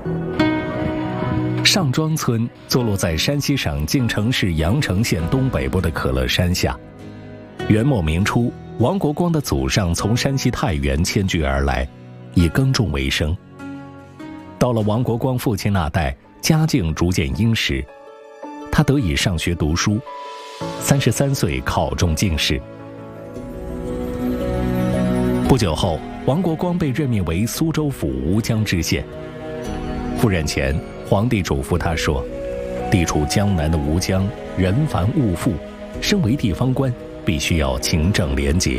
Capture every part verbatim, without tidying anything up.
上庄村坐落在山西省晋城市阳城县东北部的可乐山下。元末明初，王国光的祖上从山西太原迁居而来，以耕种为生。到了王国光父亲那代，家境逐渐殷实，他得以上学读书，三十三岁考中进士。不久后，王国光被任命为苏州府吴江知县。赴任前，皇帝嘱咐他说：“地处江南的吴江，人繁物富，身为地方官，必须要勤政廉洁。”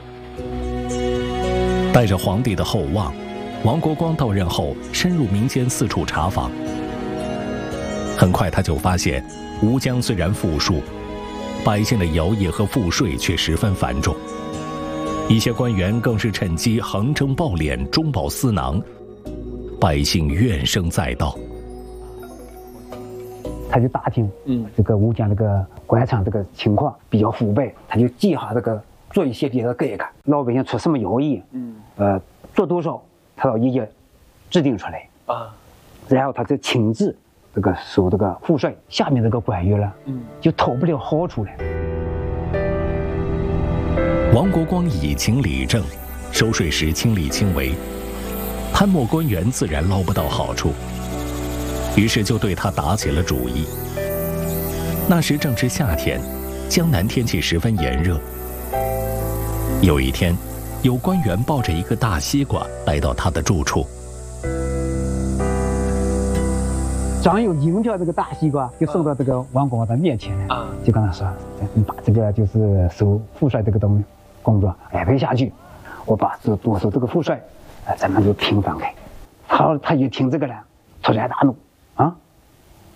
带着皇帝的厚望，王国光到任后，深入民间四处查访。很快他就发现，吴江虽然富庶，百姓的徭役和赋税却十分繁重。一些官员更是趁机横征暴敛，中饱私囊，百姓怨声载道。 他就打听，嗯，这个吴江这个官场这个情况比较腐败，他就记下这个做一些别的改革，老百姓出什么徭役，嗯，呃，做多少，他要一一制定出来啊，然后他再亲自这个收这个赋税，下面这个官员了，嗯，就讨不了好处了。 王国光以情理政，收税时亲力亲为，贪墨官员自然捞不到好处，于是就对他打起了主意。那时正值夏天，江南天气十分炎热。有一天，有官员抱着一个大西瓜来到他的住处， 长有银条这个大西瓜就送到这个王国光的面前了，啊，就跟他说：“你把这个就是收赋税这个东西工作安排下去，我把这多收这个赋税，咱们就平分开。”他他一听这个了，突然大怒啊！